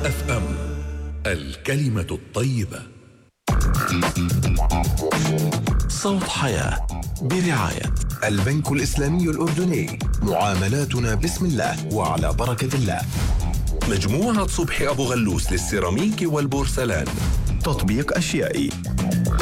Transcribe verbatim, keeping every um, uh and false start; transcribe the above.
اف ام، الكلمة الطيبة. صوت حياة برعاية البنك الإسلامي الأردني، معاملاتنا بسم الله وعلى بركة الله. مجموعة صبحي أبو غلوس للسيراميك والبورسلان. تطبيق أشيائي.